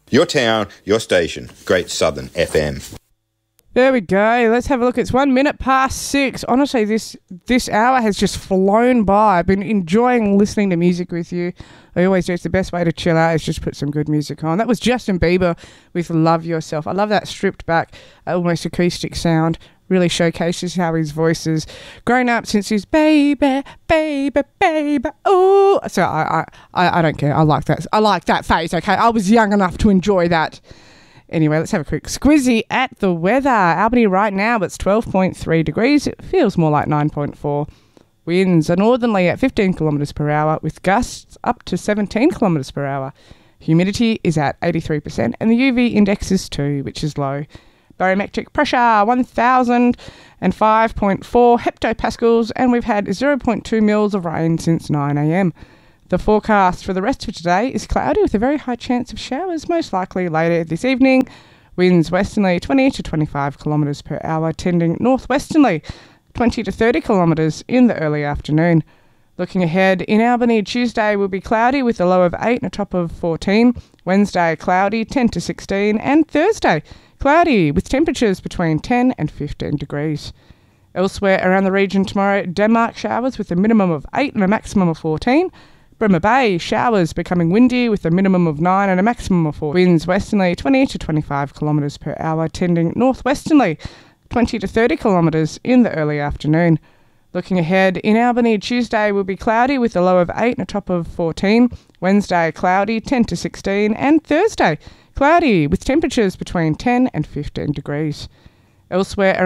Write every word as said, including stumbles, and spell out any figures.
Your town, your station, Great Southern F M. There we go. Let's have a look. It's one minute past six. Honestly, this this hour has just flown by. I've been enjoying listening to music with you. I always do. It's the best way to chill out is just put some good music on. That was Justin Bieber with Love Yourself. I love that stripped back, almost acoustic sound. Really showcases how his voice has grown up since his baby, baby, baby. Oh, so I, I, I don't care. I like that. I like that phase. Okay, I was young enough to enjoy that. Anyway, let's have a quick squizzy at the weather. Albany right now, it's twelve point three degrees. It feels more like nine point four. Winds are northerly at fifteen kilometres per hour with gusts up to seventeen kilometres per hour. Humidity is at eighty-three percent and the U V index is two, which is low. Barometric pressure one thousand five point four hectopascals, and we've had zero point two mils of rain since nine a m. The forecast for the rest of today is cloudy with a very high chance of showers, most likely later this evening. Winds westerly twenty to twenty-five kilometres per hour, tending northwesterly twenty to thirty kilometres in the early afternoon. Looking ahead, in Albany, Tuesday will be cloudy with a low of eight and a top of fourteen. Wednesday, cloudy, ten to sixteen. And Thursday, cloudy with temperatures between ten and fifteen degrees. Elsewhere around the region tomorrow, Denmark showers with a minimum of eight and a maximum of fourteen. Bremer Bay, showers becoming windy with a minimum of nine and a maximum of four. Winds westerly twenty to twenty-five kilometres per hour, tending northwesterly twenty to thirty kilometres in the early afternoon. Looking ahead, in Albany, Tuesday will be cloudy with a low of eight and a top of fourteen. Wednesday, cloudy, ten to sixteen. And Thursday, cloudy with temperatures between ten and fifteen degrees. Elsewhere